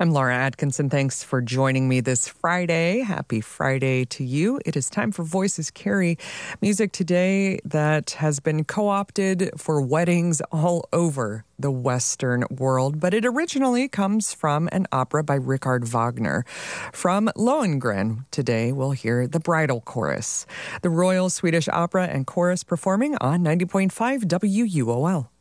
I'm Laura Atkinson. Thanks for joining me this Friday. Happy Friday to you. It is time for Voices Carry, music today that has been co-opted for weddings all over the Western world, but it originally comes from an opera by Richard Wagner. From Lohengrin, today we'll hear the Bridal Chorus, the Royal Swedish Opera and Chorus performing on 90.5 WUOL.